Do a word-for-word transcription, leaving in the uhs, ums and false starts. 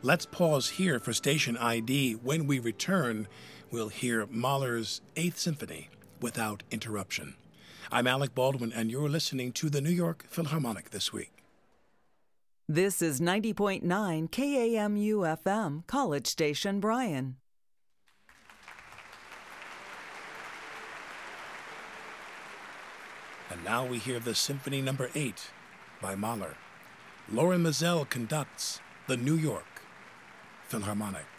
Let's pause here for station I D. When we return, we'll hear Mahler's Eighth Symphony without interruption. I'm Alec Baldwin, and you're listening to the New York Philharmonic this week. This is ninety point nine K A M U F M, College Station, Bryan. And now we hear the Symphony Number eight by Mahler. Lorin Maazel conducts the New York Philharmonic.